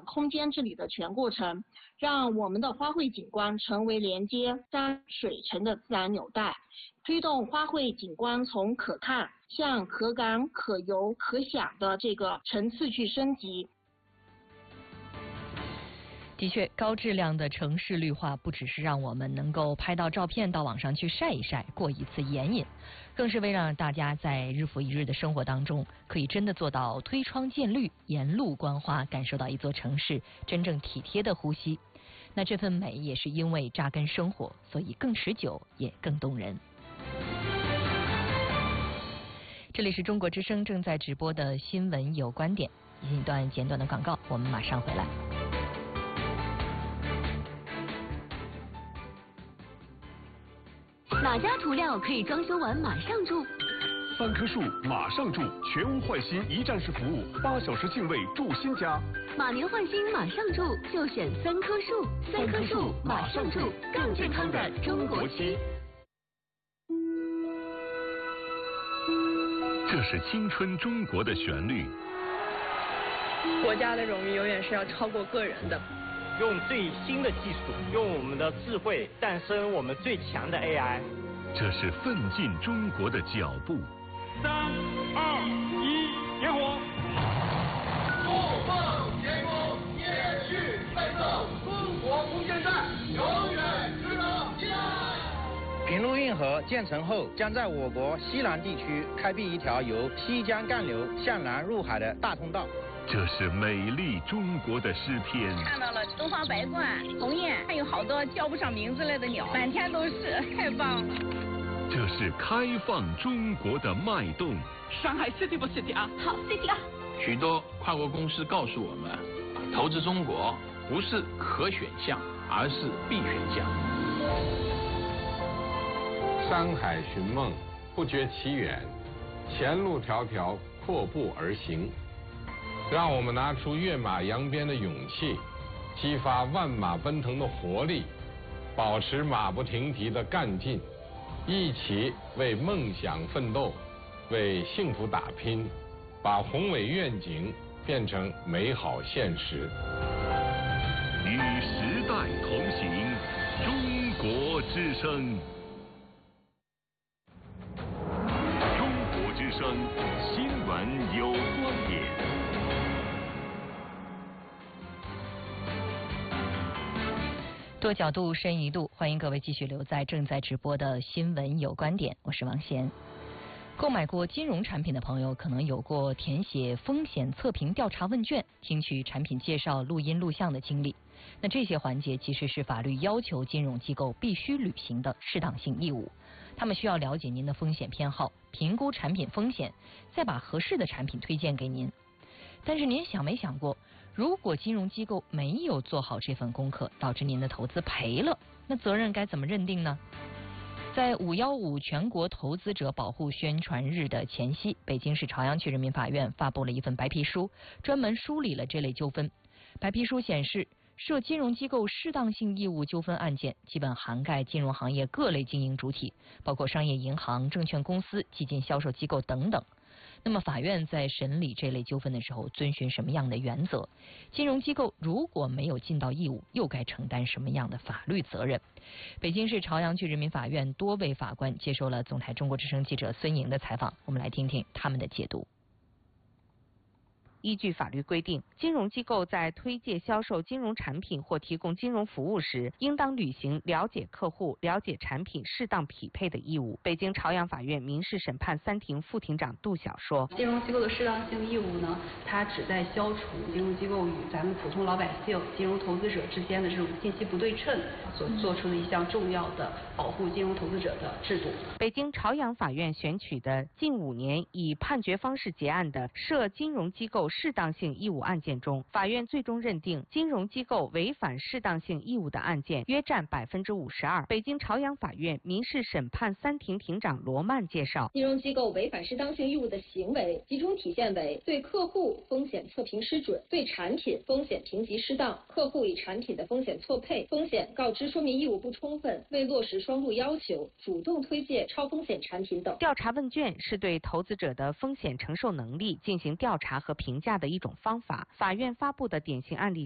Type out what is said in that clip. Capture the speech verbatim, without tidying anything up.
空间治理的全过程，让我们的花卉景观成为连接山水城的自然纽带，推动花卉景观从可看向可感、可游、可想的这个层次去升级。 的确，高质量的城市绿化不只是让我们能够拍到照片到网上去晒一晒，过一次眼瘾，更是为让大家在日复一日的生活当中，可以真的做到推窗见绿，沿路观花，感受到一座城市真正体贴的呼吸。那这份美也是因为扎根生活，所以更持久，也更动人。这里是中国之声正在直播的新闻有观点，一段简短的广告，我们马上回来。 哪家涂料可以装修完马上住？ 三棵树马上住，全屋换新一站式服务，八小时净位住新家。 马年换新马上住，就选三棵树。三棵树马上住，更健康的中国区。 这是青春中国的旋律。 国家的荣誉永远是要超过个人的。 用最新的技术，用我们的智慧诞生我们最强的 A I。 这是奋进中国的脚步。 三二一，点火！ 不放前功，延续奋斗，中国空间站永远值得期待。 平陆运河建成后，将在我国西南地区开辟一条由西江干流向南入海的大通道。 这是美丽中国的诗篇。 看到了东方白鹳、鸿雁，还有好多叫不上名字来的鸟，满天都是，太棒了。 这是开放中国的脉动。 上海 City 不 City 啊？ 好 City 啊！ 许多跨国公司告诉我们，投资中国不是可选项，而是必选项。 山海寻梦，不觉其远，前路迢迢，阔步而行。让我们拿出跃马扬鞭的勇气，激发万马奔腾的活力，保持马不停蹄的干劲，一起为梦想奋斗，为幸福打拼，把宏伟愿景变成美好现实。 与时代同行，中国之声。中国之声新闻有观点。 多角度，深一度，欢迎各位继续留在正在直播的新闻有观点，我是王贤。购买过金融产品的朋友可能有过填写风险测评调查问卷、听取产品介绍、录音录像的经历。那这些环节其实是法律要求金融机构必须履行的适当性义务。他们需要了解您的风险偏好，评估产品风险，再把合适的产品推荐给您。但是您想没想过，如果金融机构没有做好这份功课，导致您的投资赔了，那责任该怎么认定呢？在五一五全国投资者保护宣传日的前夕，北京市朝阳区人民法院发布了一份白皮书，专门梳理了这类纠纷。白皮书显示，涉金融机构适当性义务纠纷案件基本涵盖金融行业各类经营主体，包括商业银行、证券公司、基金销售机构等等。那么法院在审理这类纠纷的时候遵循什么样的原则？金融机构如果没有尽到义务，又该承担什么样的法律责任？北京市朝阳区人民法院多位法官接受了总台中国之声记者孙莹的采访，我们来听听他们的解读。 依据法律规定，金融机构在推介销售金融产品或提供金融服务时，应当履行了解客户、了解产品适当匹配的义务。北京朝阳法院民事审判三庭副庭长杜晓说：“ 金融机构的适当性义务呢，它旨在消除金融机构与咱们普通老百姓、金融投资者之间的这种信息不对称所做出的一项重要的保护金融投资者的制度。” 北京朝阳法院选取的近五年以判决方式结案的涉金融机构适当性义务案件中，法院最终认定金融机构违反适当性义务的案件约占百分之五十二。北京朝阳法院民事审判三庭庭长罗曼介绍， 金融机构违反适当性义务的行为集中体现为对客户风险测评失准、对产品风险评级失当、客户与产品的风险错配、风险告知说明义务不充分、未落实双录要求、主动推介超风险产品等。 调查问卷是对投资者的风险承受能力进行调查和评价的一种方法。法院发布的典型案例